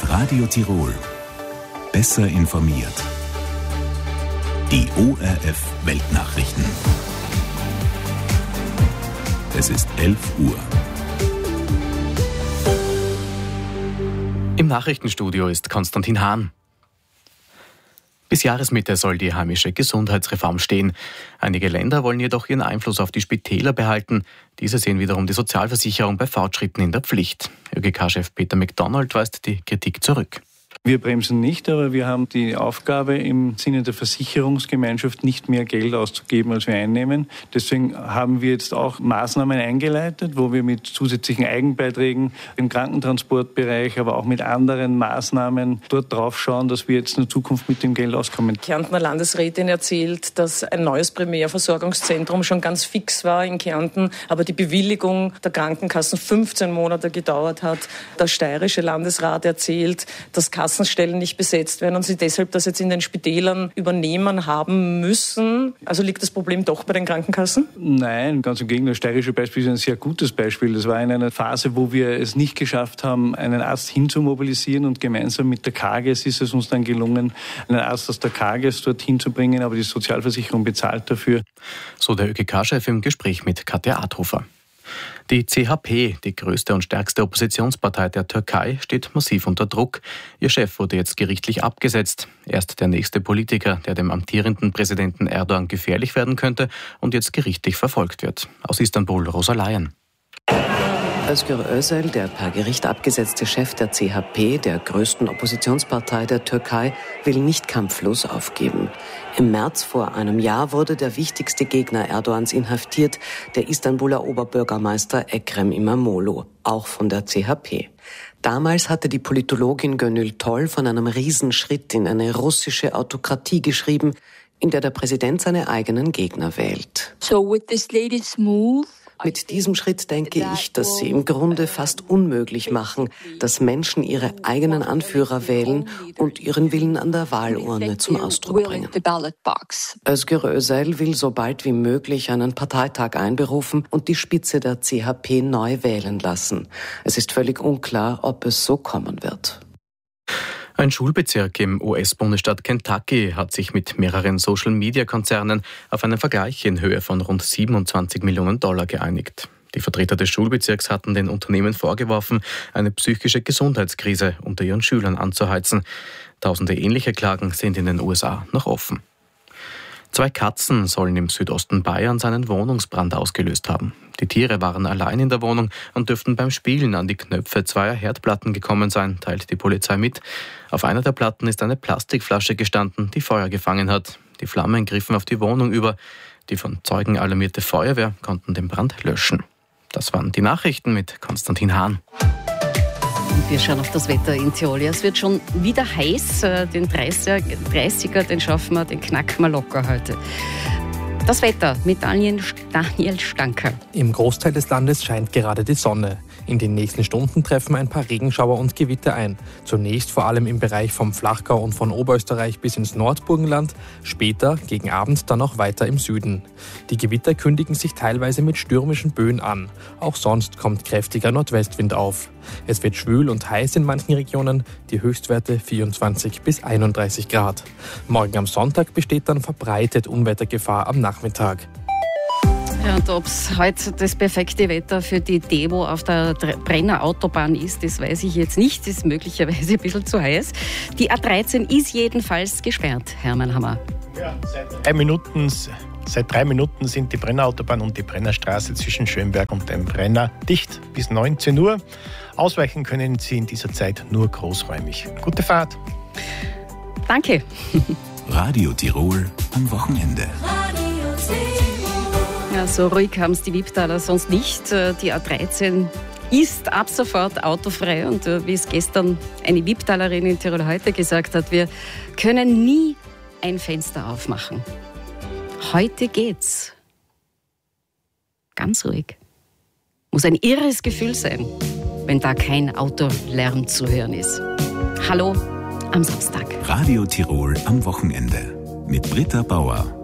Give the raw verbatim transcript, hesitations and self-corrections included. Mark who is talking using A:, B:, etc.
A: mit Radio Tirol. Besser informiert. Die O R F Weltnachrichten. Es ist elf Uhr.
B: Im Nachrichtenstudio ist Konstantin Hahn. Bis Jahresmitte soll die heimische Gesundheitsreform stehen. Einige Länder wollen jedoch ihren Einfluss auf die Spitäler behalten. Diese sehen wiederum die Sozialversicherung bei Fortschritten in der Pflicht. ÖGK-Chef Peter McDonald weist die Kritik zurück.
C: Wir bremsen nicht, aber wir haben die Aufgabe, im Sinne der Versicherungsgemeinschaft nicht mehr Geld auszugeben, als wir einnehmen. Deswegen haben wir jetzt auch Maßnahmen eingeleitet, wo wir mit zusätzlichen Eigenbeiträgen im Krankentransportbereich, aber auch mit anderen Maßnahmen dort drauf schauen, dass wir jetzt in der Zukunft mit dem Geld auskommen.
D: Die Kärntner Landesrätin erzählt, dass ein neues Primärversorgungszentrum schon ganz fix war in Kärnten, aber die Bewilligung der Krankenkassen fünfzehn Monate gedauert hat. Der steirische Landesrat erzählt, dass Kassenstellen nicht besetzt werden und sie deshalb das jetzt in den Spitälern übernehmen haben müssen. Also liegt das Problem doch bei den Krankenkassen?
C: Nein, ganz im Gegenteil. Das steirische Beispiel ist ein sehr gutes Beispiel. Das war in einer Phase, wo wir es nicht geschafft haben, einen Arzt hinzumobilisieren, und gemeinsam mit der Kages ist es uns dann gelungen, einen Arzt aus der Kages dorthin zu bringen, aber die Sozialversicherung bezahlt dafür.
B: So der ÖGK-Chef im Gespräch mit Katja Adhofer. Die C H P, die größte und stärkste Oppositionspartei der Türkei, steht massiv unter Druck. Ihr Chef wurde jetzt gerichtlich abgesetzt. Er ist der nächste Politiker, der dem amtierenden Präsidenten Erdogan gefährlich werden könnte und jetzt gerichtlich verfolgt wird. Aus Istanbul, Rosa Layen.
E: Özgür Özel, der per Gericht abgesetzte Chef der C H P, der größten Oppositionspartei der Türkei, will nicht kampflos aufgeben. Im März vor einem Jahr wurde der wichtigste Gegner Erdogans inhaftiert, der Istanbuler Oberbürgermeister Ekrem İmamoğlu, auch von der C H P. Damals hatte die Politologin Gönül Toll von einem Riesenschritt in eine russische Autokratie geschrieben, in der der Präsident seine eigenen Gegner wählt.
F: So with this latest move,
E: Mit diesem Schritt denke ich, dass sie im Grunde fast unmöglich machen, dass Menschen ihre eigenen Anführer wählen und ihren Willen an der Wahlurne zum Ausdruck bringen. Özgür Özel will so bald wie möglich einen Parteitag einberufen und die Spitze der C H P neu wählen lassen. Es ist völlig unklar, ob es so kommen wird.
B: Ein Schulbezirk im U S-Bundesstaat Kentucky hat sich mit mehreren Social-Media-Konzernen auf einen Vergleich in Höhe von rund siebenundzwanzig Millionen Dollar geeinigt. Die Vertreter des Schulbezirks hatten den Unternehmen vorgeworfen, eine psychische Gesundheitskrise unter ihren Schülern anzuheizen. Tausende ähnliche Klagen sind in den U S A noch offen. Zwei Katzen sollen im Südosten Bayerns einen Wohnungsbrand ausgelöst haben. Die Tiere waren allein in der Wohnung und dürften beim Spielen an die Knöpfe zweier Herdplatten gekommen sein, teilt die Polizei mit. Auf einer der Platten ist eine Plastikflasche gestanden, die Feuer gefangen hat. Die Flammen griffen auf die Wohnung über. Die von Zeugen alarmierte Feuerwehr konnten den Brand löschen. Das waren die Nachrichten mit Konstantin Hahn.
G: Und wir schauen auf das Wetter in Tirol. Es wird schon wieder heiß. Den dreißiger, den schaffen wir, den knacken wir locker heute. Das Wetter mit Daniel, Daniel Stanker.
H: Im Großteil des Landes scheint gerade die Sonne. In den nächsten Stunden treffen ein paar Regenschauer und Gewitter ein. Zunächst vor allem im Bereich vom Flachgau und von Oberösterreich bis ins Nordburgenland, später gegen Abend dann auch weiter im Süden. Die Gewitter kündigen sich teilweise mit stürmischen Böen an. Auch sonst kommt kräftiger Nordwestwind auf. Es wird schwül und heiß in manchen Regionen, die Höchstwerte vierundzwanzig bis einunddreißig Grad. Morgen am Sonntag besteht dann verbreitet Unwettergefahr am Nachmittag.
G: Ja, und ob es heute das perfekte Wetter für die Demo auf der Brenner Autobahn ist, das weiß ich jetzt nicht. Das ist möglicherweise ein bisschen zu heiß. Die A dreizehn ist jedenfalls gesperrt, Hermann Hammer.
I: Ja, seit drei Minuten, seit drei Minuten sind die Brenner Autobahn und die Brennerstraße zwischen Schönberg und dem Brenner dicht bis neunzehn Uhr. Ausweichen können Sie in dieser Zeit nur großräumig. Gute Fahrt.
G: Danke.
A: Radio Tirol am Wochenende.
G: Ja, so ruhig haben es die Wipptaler sonst nicht. Die A dreizehn ist ab sofort autofrei. Und wie es gestern eine Wipptalerin in Tirol heute gesagt hat, wir können nie ein Fenster aufmachen. Heute geht's. Ganz ruhig. Muss ein irres Gefühl sein, wenn da kein Autolärm zu hören ist. Hallo am Samstag.
A: Radio Tirol am Wochenende mit Britta Bauer.